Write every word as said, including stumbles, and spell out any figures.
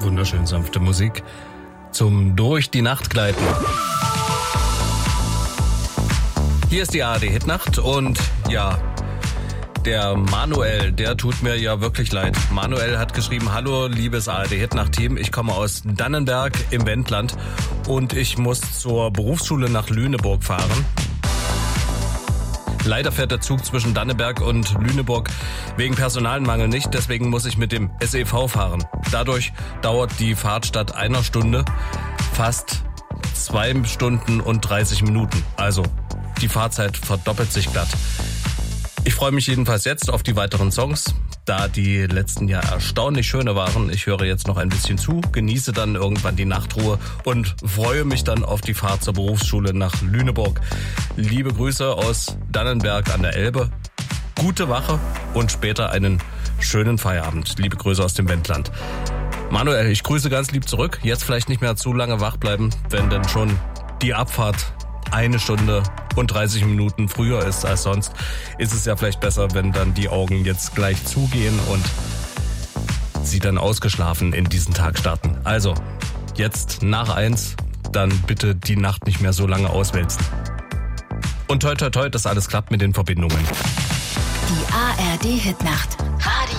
Wunderschön sanfte Musik zum Durch die Nacht gleiten. Hier ist die A R D-Hitnacht und ja, der Manuel, der tut mir ja wirklich leid. Manuel hat geschrieben, hallo liebes A R D-Hitnacht-Team, ich komme aus Dannenberg im Wendland und ich muss zur Berufsschule nach Lüneburg fahren. Leider fährt der Zug zwischen Danneberg und Lüneburg wegen Personalmangel nicht, deswegen muss ich mit dem S E V fahren. Dadurch dauert die Fahrt statt einer Stunde fast zwei Stunden und dreißig Minuten. Also die Fahrzeit verdoppelt sich glatt. Ich freue mich jedenfalls jetzt auf die weiteren Songs, da die letzten ja erstaunlich schöne waren. Ich höre jetzt noch ein bisschen zu, genieße dann irgendwann die Nachtruhe und freue mich dann auf die Fahrt zur Berufsschule nach Lüneburg. Liebe Grüße aus Dannenberg an der Elbe, gute Wache und später einen schönen Feierabend. Liebe Grüße aus dem Wendland. Manuel, ich grüße ganz lieb zurück. Jetzt vielleicht nicht mehr zu lange wach bleiben, wenn denn schon die Abfahrt eine Stunde und dreißig Minuten früher ist als sonst, ist es ja vielleicht besser, wenn dann die Augen jetzt gleich zugehen und Sie dann ausgeschlafen in diesen Tag starten. Also, jetzt nach eins, dann bitte die Nacht nicht mehr so lange auswälzen. Und toi toi toi, dass alles klappt mit den Verbindungen. Die A R D-Hitnacht.